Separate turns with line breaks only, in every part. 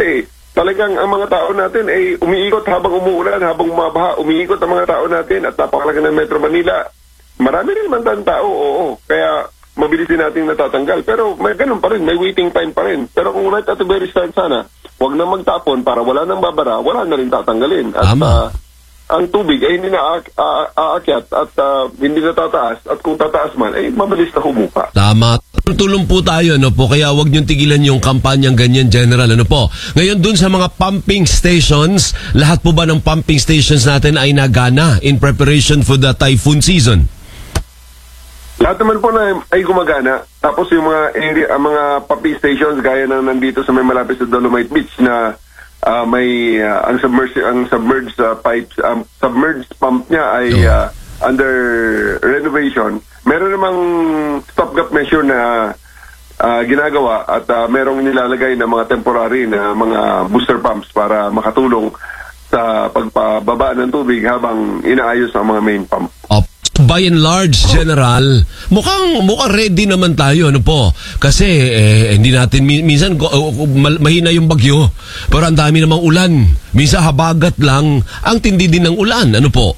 Kasi talagang ang mga tao natin ay umiikot habang umuulan, habang bumabaha, umiikot ang mga tao natin at napakalaga ng Metro Manila. Marami rin naman tao, oo. Kaya mabilis din nating natatanggal. Pero may ganun pa rin, may waiting time pa rin. Pero kung right at the very start sana, huwag na magtapon para wala nang babara, wala na rin tatanggalin. At ang tubig ay hindi na aakyat at hindi na tataas. At kung tataas man, ay mabilis na humupa.
Tama. Tulong po tayo, ano po? Kaya wag niyong tigilan yung kampanyang ganyan, General, ano po? Ngayon, dun sa mga pumping stations, lahat po ba ng pumping stations natin ay nagana in preparation for the typhoon season?
Lahat naman po na ay gumagana. Tapos yung mga area, mga pumping stations gaya ng nandito sa may malapit sa Dolomite Beach na ang submerged pipes, submerged pump niya ay under renovation. Meron namang stopgap measure na ginagawa at merong nilalagay na mga temporary na mga booster pumps para makatulong sa pagpababa ng tubig habang inaayos ang mga main pump.
By and large, General, mukhang ready naman tayo, ano po? Kasi hindi natin minsan mahina yung bagyo, pero ang dami namang ulan. Minsan habagat lang, ang tindi din ng ulan, ano po?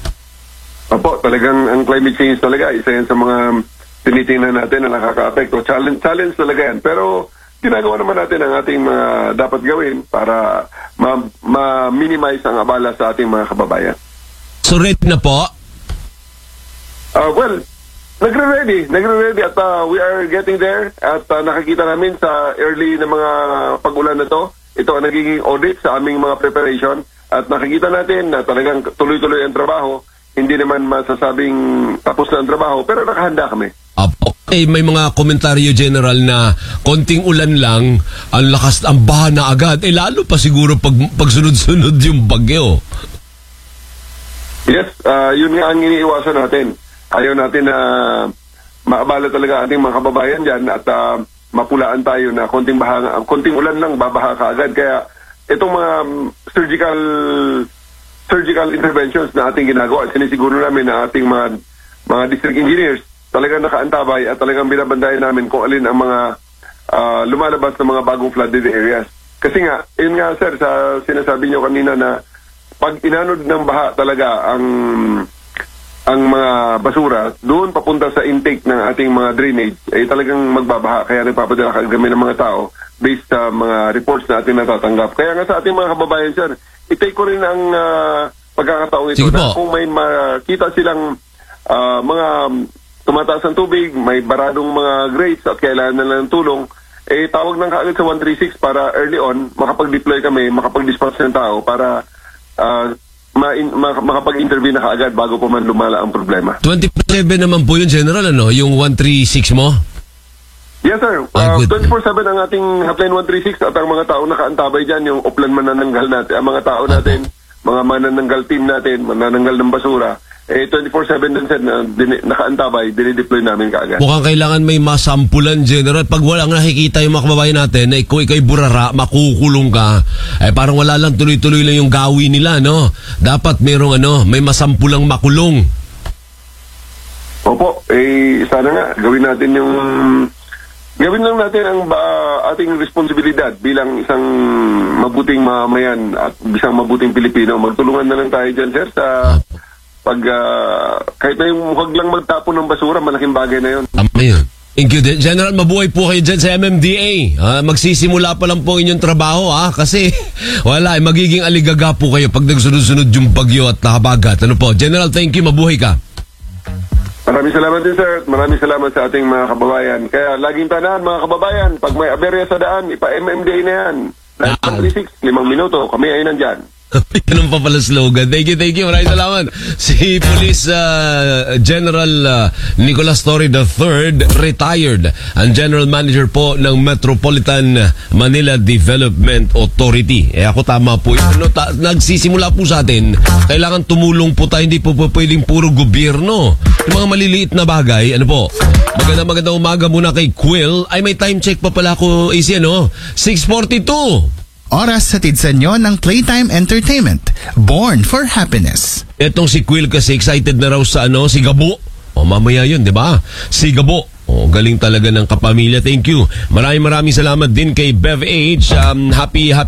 Opo, talagang ang climate change talaga, isa yan sa mga tinitingnan natin na nakaka-apekto. Challenge talaga yan. Pero ginagawa naman natin ang ating mga dapat gawin para ma-minimize ang abala sa ating mga kababayan.
So ready na po?
Well, nagre-ready at we are getting there at nakikita namin sa early na mga pag-ulan na to, ito ang nagiging audit sa aming mga preparation at nakikita natin na talagang tuloy-tuloy ang trabaho, hindi naman masasabing tapos na ang trabaho pero nakahanda kami. Okay, may mga komentaryo, General, na konting ulan lang, ang lakas, ang baha na agad, lalo pa siguro pag sunod-sunod yung bagyo. Yes, yun nga ang iniiwasan natin. Ayaw natin na maabala talaga ating mga kababayan dyan at mapulaan tayo na konting ulan lang, babaha ka agad. Kaya itong mga surgical interventions na ating ginagawa, sinisiguro namin na ating mga district engineers talagang nakaantabay at talagang binabandayan namin kung alin ang mga lumalabas na mga bagong flooded areas. Kasi nga, yun nga sir, sa sinasabi nyo kanina na pag inanod ng baha talaga ang mga basura doon papunta sa intake ng ating mga drainage ay talagang magbabaha. Kaya nagpapadala kami ng mga tao based sa mga reports na ating natatanggap. Kaya nga sa ating mga kababayan, sir, itake ko rin ang pagkakataong ito na kung may makita silang mga tumataas ng tubig, may baradong mga grates at kailangan na lang ng tulong, tawag ng kaagad sa 136 para early on makapag-deploy kami, makapag-dispatch ng tao para makapag-intervene na kaagad bago pa man lumala ang problema.
24/7 naman po yun, General, ano? Yung 136 mo?
Yes, sir. 24/7 ang ating hotline 136 at ang mga tao nakaantabay dyan, yung upland manananggal natin, ang mga tao natin, mga manananggal team natin, manananggal ng basura, 24/7 din sir, nakaantabay, dinideploy namin kaagad.
Mukhang kailangan may masampulan, General. Pag walang nakikita yung mga kababayan natin na ikaw'y burara, makukulong ka, parang wala lang, tuloy-tuloy lang yung gawi nila, no? Dapat merong may masampulang makulong.
Opo, sana nga, gawin lang natin ang ating responsibilidad bilang isang mabuting mamamayan at isang mabuting Pilipino. Magtulungan na lang tayo dyan, sir, sa kahit na yung huwag lang magtapon ng basura, malaking bagay na yun.
Tama yun. Thank you, General. Mabuhay po kayo dyan sa MMDA. Magsisimula pa lang po inyong trabaho, kasi wala, magiging aligaga po kayo pag nagsunod-sunod yung bagyo at habagat. Ano po? General, thank you. Mabuhay ka.
Maraming salamat din, sir. Maraming salamat sa ating mga kababayan. Kaya laging tandaan, mga kababayan, pag may aberya sa daan, ipa-MMDA na yan. 936, 5 minuto, kami ay nandyan.
Ganun pa pala slogan. Thank you. Maraming salamat. Si Police General Nicolas Torre III, retired. Ang General Manager po ng Metropolitan Manila Development Authority. Ako tama po. Nagsisimula po sa atin. Kailangan tumulong po tayo. Hindi po pwedeng puro gobyerno. Yung mga maliliit na bagay, magandang umaga muna kay Quill. Ay, may time check pa pala ako, AC, 6:42.
Oras hatid sa inyo ng Playtime Entertainment. Born for happiness.
Etong si Quill kasi excited na raw sa si Gabo. Mamaya yun, di ba? Si Gabo. Galing talaga ng kapamilya. Thank you. Maraming salamat din kay Bev H. Happy